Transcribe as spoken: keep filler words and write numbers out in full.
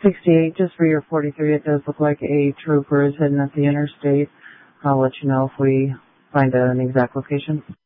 sixty-eight, just for your forty-three, it does look like a trooper is heading up the interstate. I'll let you know if we find an exact location.